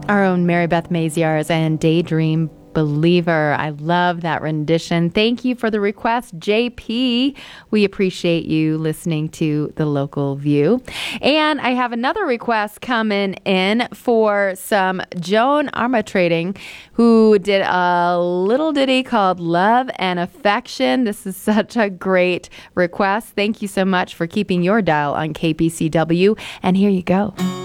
Our own Mary Beth Maziarz and Daydream Believer. I love that rendition. Thank you for the request, JP. We appreciate you listening to The Local View. And I have another request coming in for some Joan Armatrading, who did a little ditty called Love and Affection. This is such a great request. Thank you so much for keeping your dial on KPCW. And here you go.